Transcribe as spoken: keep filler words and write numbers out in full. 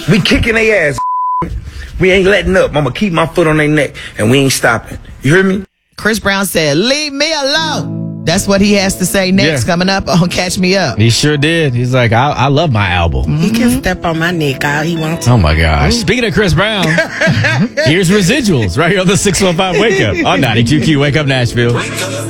We kicking their ass. We ain't letting up. I'm going to keep my foot on their neck, and we ain't stopping. You hear me? Chris Brown said, leave me alone. That's what he has to say next, yeah. coming up on Catch Me Up. He sure did. He's like, I, I love my album. Mm-hmm. He can step on my neck all he wants to. Oh, my gosh. Ooh. Speaking of Chris Brown, here's Residuals right here on the six one five Wake Up on ninety-two Q. Wake Up Nashville. Wake up.